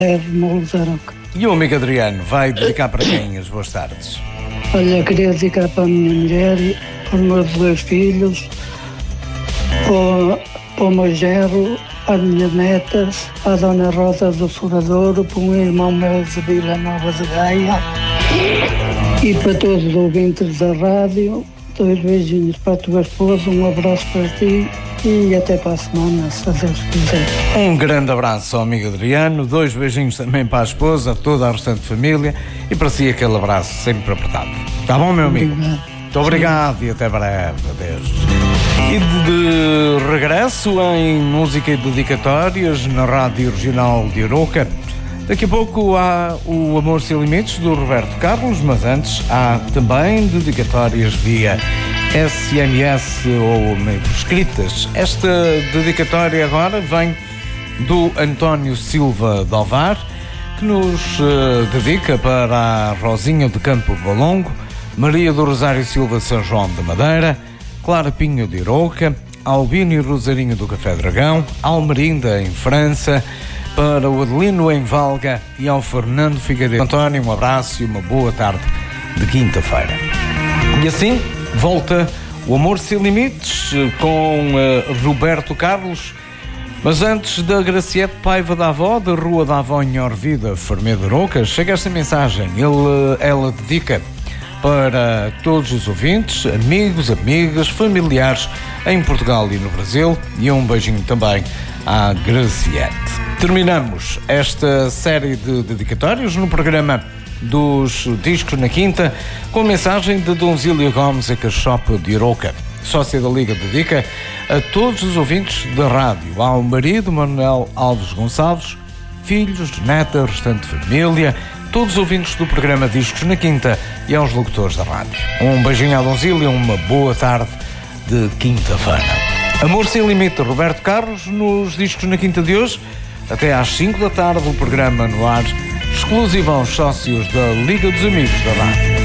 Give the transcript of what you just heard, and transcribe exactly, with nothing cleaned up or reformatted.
É, Molzaroca. E o amigo Adriano vai dedicar para quem as boas tardes? Olha, queria dedicar para a minha mulher, para os meus dois filhos, para, para o meu genro, para as minhas netas, para a Dona Rosa do Furadouro, para um irmão meu de Vila Nova de Gaia e para todos os ouvintes da rádio. Dois beijinhos para a tua esposa, um abraço para ti e até para a semana, se a Deus quiser. Um grande abraço ao amigo Adriano, dois beijinhos também para a esposa, toda a restante família e para si aquele abraço sempre apertado. Está bom, meu amigo? Obrigado. Muito obrigado Sim. E até breve. Adeus. E de, de regresso em música e dedicatórias na Rádio Regional de Arouca. Daqui a pouco há o Amor Sem Limites do Roberto Carlos, mas antes há também dedicatórias via S M S ou meio escritas. Esta dedicatória agora vem do António Silva de Alvar, que nos uh, dedica para a Rosinha de Campo de Valongo, Maria do Rosário Silva de São João de Madeira, Clara Pinho de Arouca, Albino e Rosarinho do Café Dragão, Almerinda em França, para o Adelino em Valga e ao Fernando Figueiredo. António, um abraço e uma boa tarde de quinta-feira. E assim volta o Amor Sem Limites com uh, Roberto Carlos, mas antes da Graciete Paiva da Avó, da Rua da Avó em Orvida, Fermeiro de Arouca, chega esta mensagem. Ele, ela dedica para todos os ouvintes, amigos, amigas, familiares em Portugal e no Brasil, e um beijinho também à Graciete. Terminamos esta série de dedicatórios no programa dos Discos na Quinta com a mensagem de Donzília Gomes, a Cachopa de Arouca. Sócia da Liga dedica a todos os ouvintes da rádio, ao marido Manuel Alves Gonçalves, filhos, neta, restante família, todos os ouvintes do programa Discos na Quinta e aos locutores da rádio. Um beijinho à Donzília, uma boa tarde de quinta-feira. Amor Sem Limite, Roberto Carlos, nos Discos na Quinta de hoje, até às cinco da tarde, o programa no ar, exclusivo aos sócios da Liga dos Amigos da Rádio.